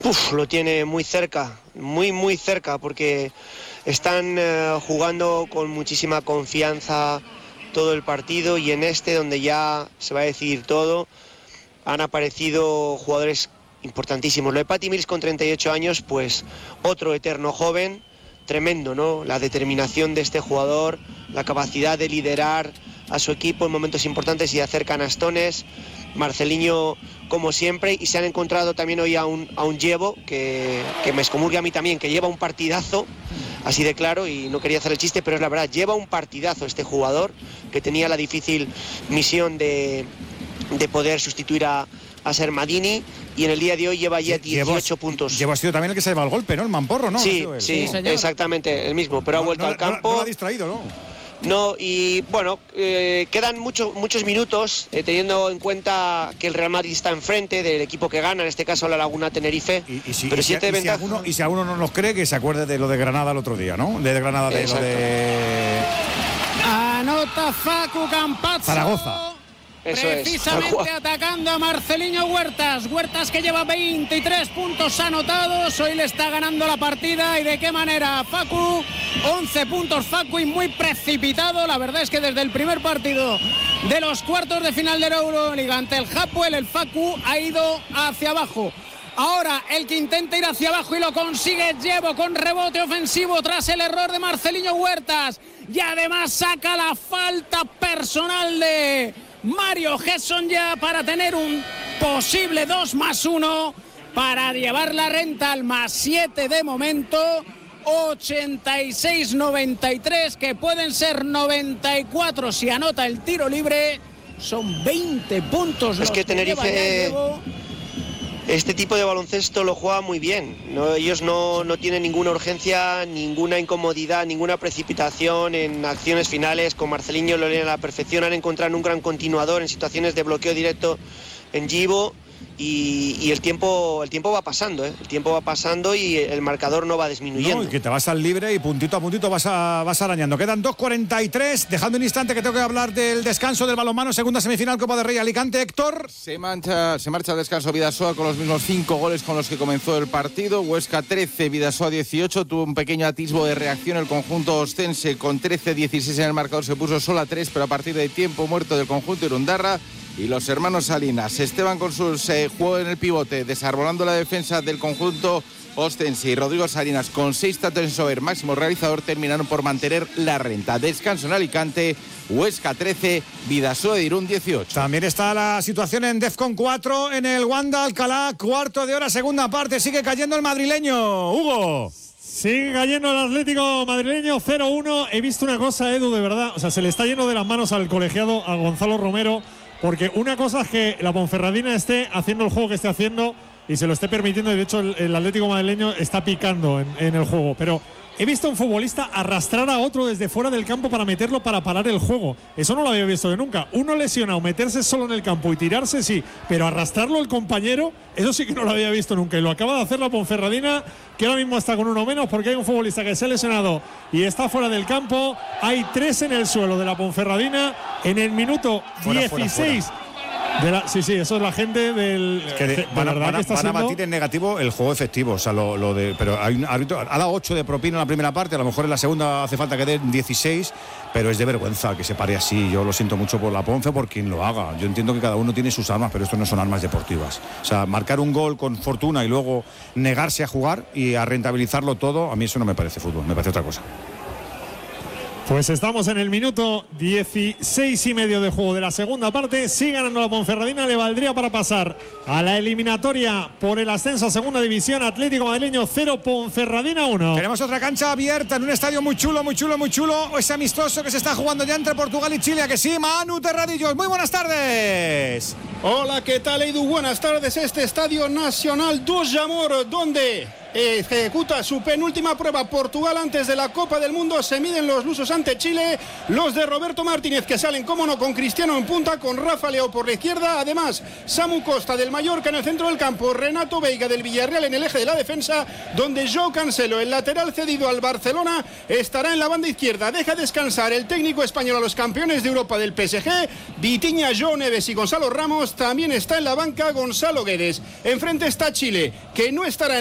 Lo tiene muy cerca, muy cerca, porque están jugando con muchísima confianza todo el partido, y en donde ya se va a decidir todo, han aparecido jugadores importantísimos. Lo de Patty Mills con 38 años, pues otro eterno joven, tremendo, ¿no? La determinación de este jugador, la capacidad de liderar a su equipo en momentos importantes y de hacer canastones. Marceliño, como siempre, y se han encontrado también hoy a un Llevo que me excomulga a mí también, que lleva un partidazo, así de claro, y no quería hacer el chiste, pero es la verdad, lleva un partidazo este jugador, que tenía la difícil misión de poder sustituir a Sermadini, y en el día de hoy lleva ya 18 puntos. Lleva sido también el que se lleva el golpe, ¿no? El Mamporro, ¿no? Sí, exactamente, el mismo, pero ha vuelto al campo. No lo ha distraído, ¿no? No, y bueno, quedan muchos minutos, teniendo en cuenta que el Real Madrid está enfrente del equipo que gana, en este caso la Laguna Tenerife. Pero si alguno no nos cree, que se acuerde de lo de Granada el otro día, ¿no? De Granada, de lo de... Anota Facu Campazzo. Zaragoza. Precisamente atacando a Marceliño Huertas. Huertas, que lleva 23 puntos anotados. Hoy le está ganando la partida. ¿Y de qué manera? Facu, 11 puntos Facu, y muy precipitado. La verdad es que desde el primer partido de los cuartos de final de la Euroliga ante el Hapoel, el Facu ha ido hacia abajo. Ahora el que intenta ir hacia abajo y lo consigue, Llevo, con rebote ofensivo tras el error de Marceliño Huertas. Y además saca la falta personal de Mario Gesson ya para tener un posible 2+1 para llevar la renta al +7 de momento. 86-93, que pueden ser 94 si anota el tiro libre. Son 20 puntos. Es que Tenerife, este tipo de baloncesto lo juega muy bien, ¿no? Ellos no tienen ninguna urgencia, ninguna incomodidad, ninguna precipitación en acciones finales. Con Marceliño lo leen a la perfección, han encontrado un gran continuador en situaciones de bloqueo directo en Givo, y el tiempo va pasando, ¿eh? El tiempo va pasando y el marcador no va disminuyendo. No, y que te vas al libre y puntito a puntito vas arañando. Quedan 2:43, dejando un instante que tengo que hablar del descanso del balonmano, segunda semifinal Copa del Rey Alicante. Héctor. Se marcha al descanso Bidasoa con los mismos 5 goles con los que comenzó el partido. Huesca 13, Bidasoa 18. Tuvo un pequeño atisbo de reacción el conjunto ostense, con 13-16 en el marcador, se puso solo a 3, pero a partir de tiempo muerto del conjunto Irundarra. Y los hermanos Salinas, Esteban con sus juego en el pivote, desarbolando la defensa del conjunto ostense, y Rodrigo Salinas con 6 tantos en Sober, máximo realizador, terminaron por mantener la renta. Descanso en Alicante, Huesca 13, Bidasoa de Irún 18. También está la situación en Defcon 4 en el Wanda Alcalá, cuarto de hora, segunda parte. Sigue cayendo el madrileño, Hugo. Sigue cayendo el Atlético madrileño, 0-1. He visto una cosa, Edu, de verdad, o sea, se le está yendo de las manos al colegiado, a Gonzalo Romero. Porque una cosa es que la Ponferradina esté haciendo el juego que esté haciendo y se lo esté permitiendo, y de hecho el Atlético madrileño está picando en el juego. Pero he visto a un futbolista arrastrar a otro desde fuera del campo para meterlo, para parar el juego. Eso no lo había visto yo nunca. Uno lesionado, meterse solo en el campo y tirarse, sí, pero arrastrarlo el compañero, eso sí que no lo había visto nunca. Y lo acaba de hacer la Ponferradina, que ahora mismo está con uno menos porque hay un futbolista que se ha lesionado y está fuera del campo. Hay 3 en el suelo de la Ponferradina en el minuto 16. Fuera. Sí, eso es la gente del. Es que van a batir en negativo el juego efectivo. O sea, pero hay un árbitro. Ha dado 8 de propina en la primera parte. A lo mejor en la segunda hace falta que den 16. Pero es de vergüenza que se pare así. Yo lo siento mucho por la Ponce, por quien lo haga. Yo entiendo que cada uno tiene sus armas, pero esto no son armas deportivas. O sea, marcar un gol con fortuna y luego negarse a jugar y a rentabilizarlo todo, a mí eso no me parece fútbol, me parece otra cosa. Pues estamos en el minuto 16,5 de juego de la segunda parte. Sigue ganando la Ponferradina, le valdría para pasar a la eliminatoria por el ascenso a segunda división. Atlético madrileño 0, Ponferradina 1. Tenemos otra cancha abierta en un estadio muy chulo. Ese amistoso que se está jugando ya entre Portugal y Chile, ¿a que sí? Manu Terradillos, muy buenas tardes. Hola, ¿qué tal, Edu? Buenas tardes. Este Estadio Nacional do Jamor, donde ejecuta su penúltima prueba. Portugal antes de la Copa del Mundo. Se miden los lusos ante Chile. Los de Roberto Martínez, que salen, cómo no, con Cristiano en punta, con Rafa Leao por la izquierda. Además, Samu Costa del Mallorca en el centro del campo. Renato Veiga del Villarreal en el eje de la defensa, donde Joao Cancelo, el lateral cedido al Barcelona, estará en la banda izquierda. Deja descansar el técnico español a los campeones de Europa del PSG. Vitinha, João Neves y Gonzalo Ramos. También está en la banca Gonzalo Guedes. Enfrente está Chile, que no estará